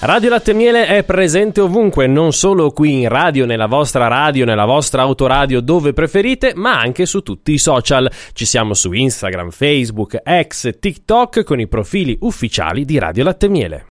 Radio Latte e Miele è presente ovunque, non solo qui in radio, nella vostra autoradio dove preferite, ma anche su tutti i social. Ci siamo su Instagram, Facebook, X, TikTok con i profili ufficiali di Radio Latte e Miele.